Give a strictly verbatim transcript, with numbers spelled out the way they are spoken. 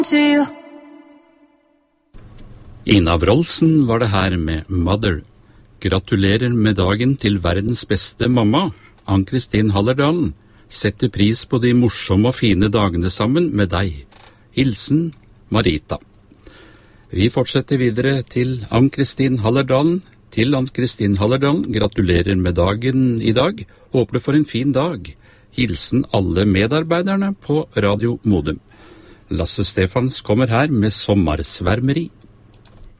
Ina Wroldsen var det her med Mother. Gratulerer med dagen til verdens beste mamma, Ann-Kristin Hallerdalen. Setter pris på de morsomme og fine dagene sammen med deg. Hilsen Marita. Vi fortsetter videre til Ann-Kristin Hallerdalen. Til Ann-Kristin Hallerdalen, gratulerer med dagen i dag. Håper du får en fin dag. Hilsen alle medarbeiderne på Radio Modum. Lasse Stefans kommer her med sommersvermeri.